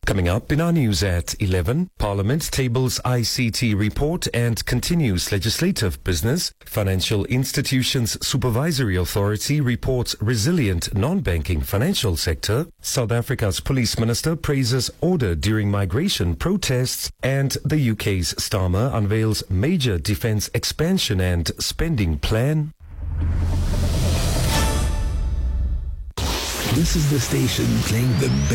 Coming up in our news at 11, Parliament tables ICT report and continues legislative business. Financial Institutions Supervisory Authority reports resilient non-banking financial sector. South Africa's police minister praises order during migration protests. And the UK's Starmer unveils major defence expansion and spending plan. This is the station playing the